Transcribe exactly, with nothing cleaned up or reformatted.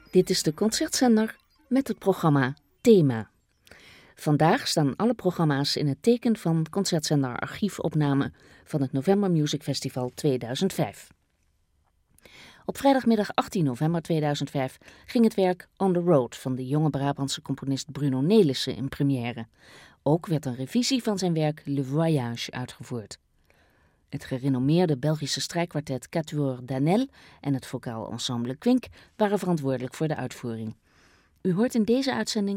Dit is de Concertzender met het programma Thema. Vandaag staan alle programma's in het teken van Concertzender archiefopname van het November Music Festival tweeduizend vijf. Op vrijdagmiddag achttien november tweeduizend vijf ging het werk On the Road van de jonge Brabantse componist Bruno Nelissen in première. Ook werd een revisie van zijn werk Le Voyage uitgevoerd. Het gerenommeerde Belgische strijkkwartet Quatuor Danel en het vocaal ensemble Kwink waren verantwoordelijk voor de uitvoering. U hoort in deze uitzending